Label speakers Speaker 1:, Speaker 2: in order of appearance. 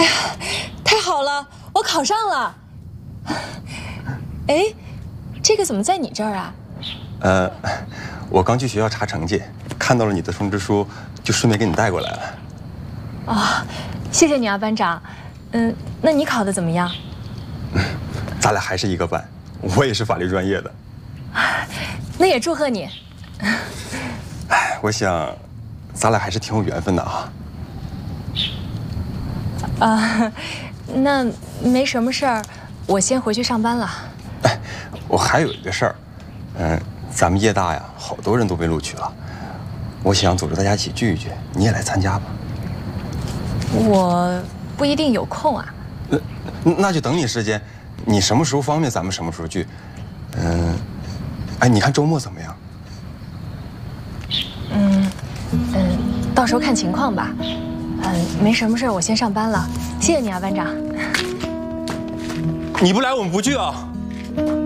Speaker 1: 哎呀，太好了，我考上了。哎，这个怎么在你这儿啊？
Speaker 2: 我刚去学校查成绩，看到了你的通知书，就顺便给你带过来了。
Speaker 1: 哦，谢谢你啊，班长。那你考的怎么样？
Speaker 2: 咱俩还是一个班，我也是法律专业的。
Speaker 1: 那也祝贺你。
Speaker 2: 哎，我想，咱俩还是挺有缘分的啊。
Speaker 1: 那没什么事儿，我先回去上班了。
Speaker 2: 哎，我还有一个事儿，咱们夜大呀，好多人都被录取了，我想组织大家一起聚一聚，你也来参加吧。
Speaker 1: 我不一定有空啊。
Speaker 2: 那就等你时间，你什么时候方便，咱们什么时候聚。哎，你看周末怎么样？
Speaker 1: 到时候看情况吧。没什么事儿，我先上班了。谢谢你啊，班长。
Speaker 2: 你不来，我们不聚啊。